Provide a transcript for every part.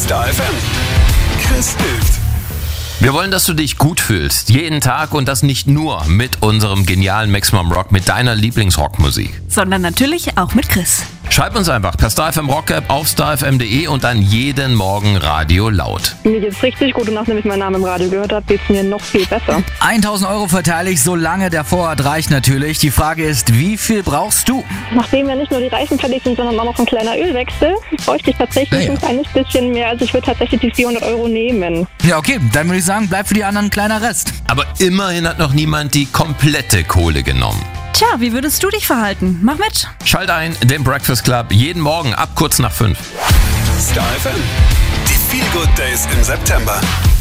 Star FM. Chris hilft. Wir wollen, dass du dich gut fühlst, jeden Tag, und das nicht nur mit unserem genialen Maximum Rock, mit deiner Lieblingsrockmusik. Sondern natürlich auch mit Chris. Schreib uns einfach per Star FM Rock App auf starfm.de und dann jeden Morgen Radio laut. Mir geht's richtig gut und nachdem ich meinen Namen im Radio gehört habe, geht's mir noch viel besser. 1.000 € verteile ich, solange der Vorrat reicht natürlich. Die Frage ist, wie viel brauchst du? Nachdem ja nicht nur die Reifen fertig sind, sondern auch noch ein kleiner Ölwechsel, bräuchte ich tatsächlich ein kleines bisschen mehr. Also ich würde tatsächlich die 400 € nehmen. Ja, okay, dann würde ich sagen, bleibt für die anderen ein kleiner Rest. Aber immerhin hat noch niemand die komplette Kohle genommen. Tja, wie würdest du dich verhalten? Mach mit. Schalt ein, den Breakfast Club, jeden Morgen ab kurz nach 5. Star FM. Die Feel Good Days im September.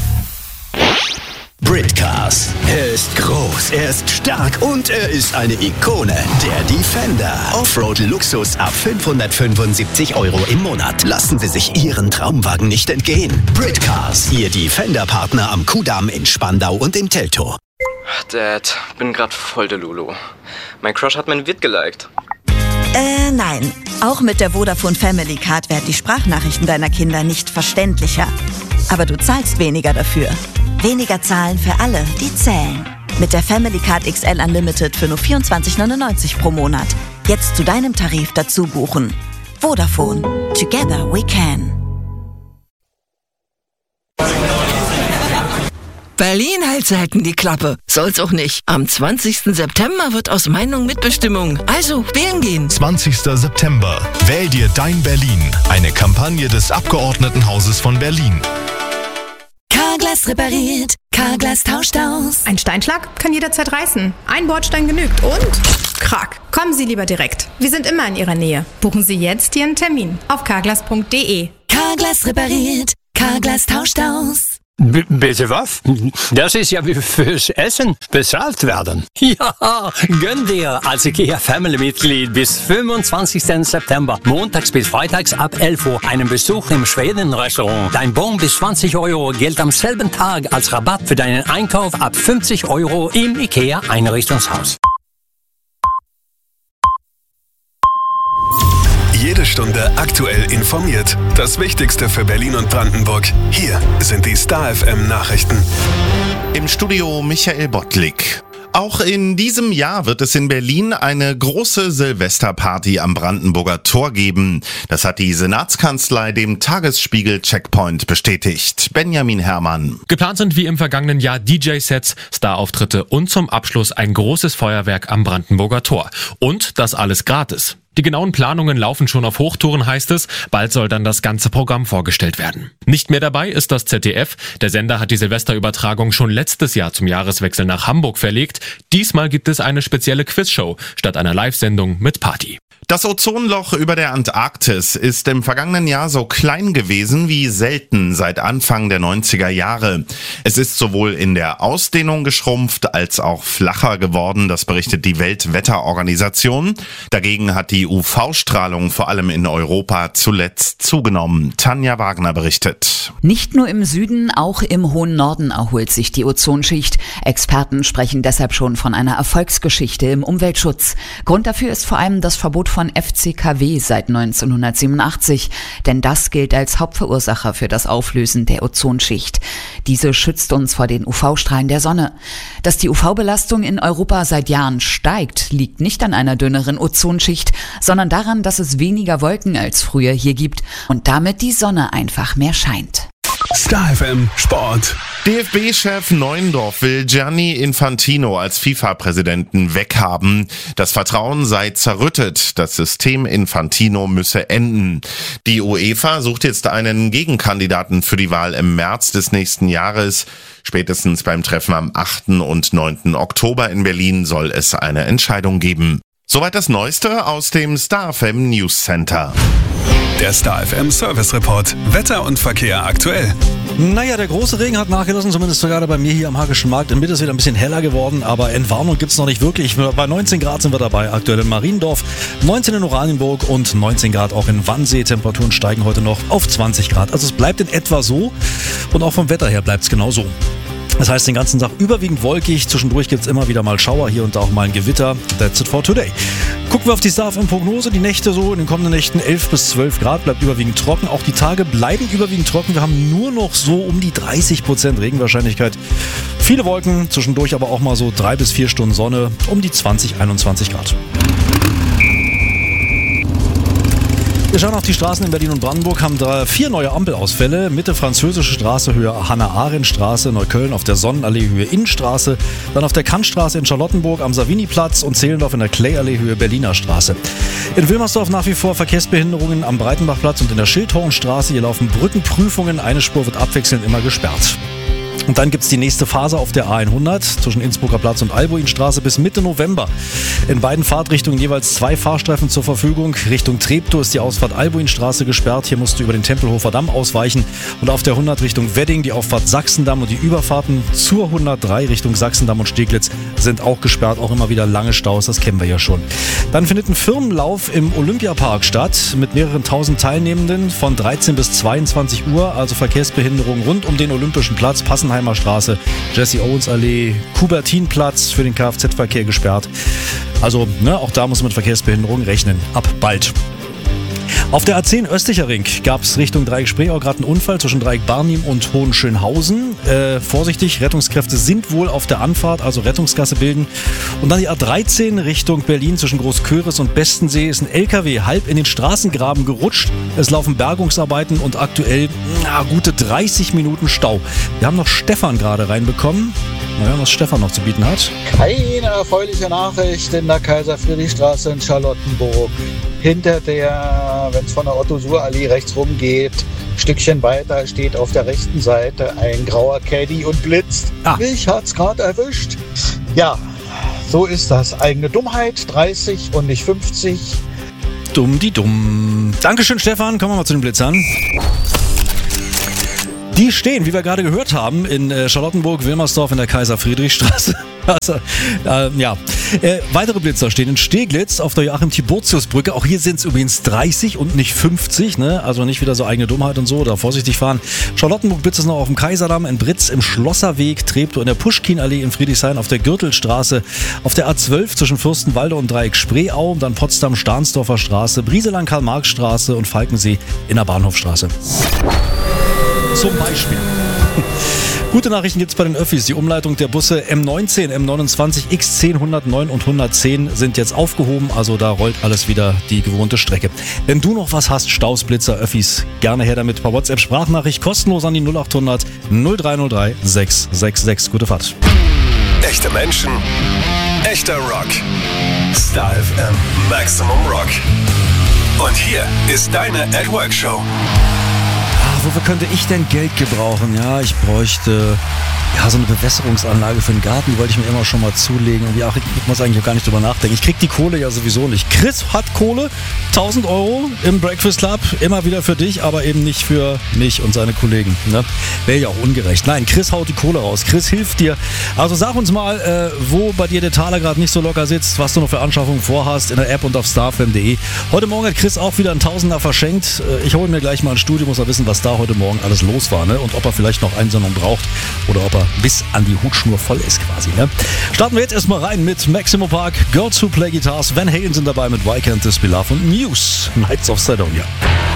Britcars. Er ist groß, er ist stark und er ist eine Ikone. Der Defender. Offroad-Luxus ab 575 € im Monat. Lassen Sie sich Ihren Traumwagen nicht entgehen. Britcars, Ihr Defender-Partner am Kudamm in Spandau und in Teltow. Dad, bin grad voll der Lulu. Mein Crush hat mein Vid geliked. Nein. Auch mit der Vodafone Family Card werden die Sprachnachrichten deiner Kinder nicht verständlicher. Aber du zahlst weniger dafür. Weniger zahlen für alle, die zählen. Mit der Family Card XL Unlimited für nur 24,99 € pro Monat. Jetzt zu deinem Tarif dazu buchen. Vodafone. Together we can. Berlin hält selten die Klappe. Soll's auch nicht. Am 20. September wird aus Meinung Mitbestimmung. Also wählen gehen. 20. September. Wähl dir dein Berlin. Eine Kampagne des Abgeordnetenhauses von Berlin. Carglass repariert. Carglass tauscht aus. Ein Steinschlag kann jederzeit reißen. Ein Bordstein genügt und Krack. Kommen Sie lieber direkt. Wir sind immer in Ihrer Nähe. Buchen Sie jetzt Ihren Termin auf carglass.de. Carglass repariert. Carglass tauscht aus. Bitte was? Das ist ja wie fürs Essen bezahlt werden. Ja, gönn dir als IKEA-Family-Mitglied bis 25. September, montags bis freitags ab 11 Uhr, einen Besuch im Schweden-Restaurant. Dein Bon bis 20 € gilt am selben Tag als Rabatt für deinen Einkauf ab 50 € im IKEA-Einrichtungshaus. Jede Stunde aktuell informiert. Das Wichtigste für Berlin und Brandenburg. Hier sind die Star FM Nachrichten. Im Studio Michael Bottlik. Auch in diesem Jahr wird es in Berlin eine große Silvesterparty am Brandenburger Tor geben. Das hat die Senatskanzlei dem Tagesspiegel Checkpoint bestätigt. Benjamin Herrmann. Geplant sind wie im vergangenen Jahr DJ-Sets, Star-Auftritte und zum Abschluss ein großes Feuerwerk am Brandenburger Tor. Und das alles gratis. Die genauen Planungen laufen schon auf Hochtouren, heißt es. Bald soll dann das ganze Programm vorgestellt werden. Nicht mehr dabei ist das ZDF. Der Sender hat die Silvesterübertragung schon letztes Jahr zum Jahreswechsel nach Hamburg verlegt. Diesmal gibt es eine spezielle Quizshow statt einer Live-Sendung mit Party. Das Ozonloch über der Antarktis ist im vergangenen Jahr so klein gewesen wie selten seit Anfang der 90er Jahre. Es ist sowohl in der Ausdehnung geschrumpft als auch flacher geworden, das berichtet die Weltwetterorganisation. Dagegen hat die UV-Strahlung vor allem in Europa zuletzt zugenommen. Tanja Wagner berichtet. Nicht nur im Süden, auch im hohen Norden erholt sich die Ozonschicht. Experten sprechen deshalb schon von einer Erfolgsgeschichte im Umweltschutz. Grund dafür ist vor allem das Verbot von FCKW seit 1987, denn das gilt als Hauptverursacher für das Auflösen der Ozonschicht. Diese schützt uns vor den UV-Strahlen der Sonne. Dass die UV-Belastung in Europa seit Jahren steigt, liegt nicht an einer dünneren Ozonschicht, sondern daran, dass es weniger Wolken als früher hier gibt und damit die Sonne einfach mehr scheint. Star FM Sport. DFB-Chef Neuendorf will Gianni Infantino als FIFA-Präsidenten weghaben. Das Vertrauen sei zerrüttet. Das System Infantino müsse enden. Die UEFA sucht jetzt einen Gegenkandidaten für die Wahl im März des nächsten Jahres. Spätestens beim Treffen am 8. und 9. Oktober in Berlin soll es eine Entscheidung geben. Soweit das Neueste aus dem Star FM News Center. Der Star FM Service Report. Wetter und Verkehr aktuell. Naja, der große Regen hat nachgelassen, zumindest gerade bei mir hier am Hackischen Markt. Im Mitte ist wieder ein bisschen heller geworden, aber Entwarnung gibt's noch nicht wirklich. Bei 19 Grad sind wir dabei, aktuell in Mariendorf, 19 in Oranienburg und 19 Grad auch in Wannsee. Temperaturen steigen heute noch auf 20 Grad. Also es bleibt in etwa so und auch vom Wetter her bleibt's genauso. Das heißt, den ganzen Tag überwiegend wolkig. Zwischendurch gibt es immer wieder mal Schauer, hier und da auch mal ein Gewitter. That's it for today. Gucken wir auf die StarFM-Prognose. Die Nächte so in den kommenden Nächten 11 bis 12 Grad, bleibt überwiegend trocken. Auch die Tage bleiben überwiegend trocken. Wir haben nur noch so um die 30% Regenwahrscheinlichkeit. Viele Wolken, zwischendurch aber auch mal so 3 bis 4 Stunden Sonne, um die 20, 21 Grad. Wir schauen auf die Straßen in Berlin und Brandenburg, haben 4 neue Ampelausfälle. Mitte Französische Straße, Höhe Hannah-Arendt-Straße, Neukölln auf der Sonnenallee, Höhe Innenstraße, dann auf der Kantstraße in Charlottenburg am Savini-Platz und Zehlendorf in der Clay-Allee, Höhe Berliner Straße. In Wilmersdorf nach wie vor Verkehrsbehinderungen am Breitenbachplatz und in der Schildhornstraße. Hier laufen Brückenprüfungen, eine Spur wird abwechselnd immer gesperrt. Und dann gibt es die nächste Phase auf der A100 zwischen Innsbrucker Platz und Albuinstraße bis Mitte November. In beiden Fahrtrichtungen jeweils 2 Fahrstreifen zur Verfügung. Richtung Treptow ist die Ausfahrt Albuinstraße gesperrt. Hier musst du über den Tempelhofer Damm ausweichen. Und auf der 100 Richtung Wedding die Auffahrt Sachsendamm und die Überfahrten zur 103 Richtung Sachsendamm und Steglitz sind auch gesperrt. Auch immer wieder lange Staus, das kennen wir ja schon. Dann findet ein Firmenlauf im Olympiapark statt mit mehreren tausend Teilnehmenden von 13 bis 22 Uhr. Also Verkehrsbehinderung rund um den Olympischen Platz, Passenheimer Straße, Jesse Owens Allee, Kubertinplatz für den Kfz-Verkehr gesperrt. Also auch da muss man mit Verkehrsbehinderung rechnen. Ab bald. Auf der A10 östlicher Ring gab es Richtung Dreieck-Spreeau gerade einen Unfall zwischen Dreieck-Barnim und Hohenschönhausen. Vorsichtig, Rettungskräfte sind wohl auf der Anfahrt, also Rettungsgasse bilden. Und dann die A13 Richtung Berlin zwischen Großköris und Bestensee ist ein LKW halb in den Straßengraben gerutscht. Es laufen Bergungsarbeiten und aktuell gute 30 Minuten Stau. Wir haben noch Stefan gerade reinbekommen. Mal hören, was Stefan noch zu bieten hat. Keine erfreuliche Nachricht in der Kaiser-Friedrich-Straße in Charlottenburg. Hinter der, wenn es von der Otto-Suhr-Allee rechts rum geht, ein Stückchen weiter steht auf der rechten Seite ein grauer Caddy und blitzt. Mich hat's gerade erwischt. Ja, so ist das. Eigene Dummheit, 30 und nicht 50. Dumm die dumm. Dankeschön, Stefan. Kommen wir mal zu den Blitzern. Die stehen, wie wir gerade gehört haben, in Charlottenburg, Wilmersdorf in der Kaiser-Friedrich-Straße. Also, weitere Blitzer stehen in Steglitz auf der Joachim-Tiburtius-Brücke. Auch hier sind es übrigens 30 und nicht 50. Ne? Also nicht wieder so eigene Dummheit und so. Da vorsichtig fahren. Charlottenburg blitzt es noch auf dem Kaiserdamm, in Britz im Schlosserweg, Treptow in der Puschkin-Allee in Friedrichshain, auf der Gürtelstraße, auf der A12 zwischen Fürstenwalde und Dreieck-Spreeau, dann Potsdam-Stahnsdorfer Straße, Brieselang-Karl-Marx-Straße und Falkensee in der Bahnhofstraße. Zum Beispiel. Gute Nachrichten gibt es bei den Öffis. Die Umleitung der Busse M19, M29, X10, 109 und 110 sind jetzt aufgehoben. Also da rollt alles wieder die gewohnte Strecke. Wenn du noch was hast, Staus, Blitzer, Öffis, gerne her damit per WhatsApp-Sprachnachricht kostenlos an die 0800 0303 666. Gute Fahrt. Echte Menschen, echter Rock. Star FM Maximum Rock. Und hier ist deine @Work-Show. Wofür könnte ich denn Geld gebrauchen? Ja, ich bräuchte so eine Bewässerungsanlage für den Garten, die wollte ich mir immer schon mal zulegen. Und ich muss eigentlich auch gar nicht drüber nachdenken. Ich krieg die Kohle ja sowieso nicht. Chris hat Kohle, 1.000 € im Breakfast Club, immer wieder für dich, aber eben nicht für mich und seine Kollegen. Ne? Wäre ja auch ungerecht. Nein, Chris haut die Kohle raus. Chris hilft dir. Also sag uns mal, wo bei dir der Taler gerade nicht so locker sitzt, was du noch für Anschaffungen vorhast in der App und auf starfm.de. Heute Morgen hat Chris auch wieder einen Tausender verschenkt. Ich hole mir gleich mal ein Studio, muss er wissen, was da heute Morgen alles los war, ne? Und ob er vielleicht noch Einsendung braucht oder ob er bis an die Hutschnur voll ist quasi, ne? Starten wir jetzt erstmal rein mit Maximo Park, Girls Who Play Guitars, Van Halen sind dabei mit Why Can't This Be Love und Muse, Nights of Sidonia.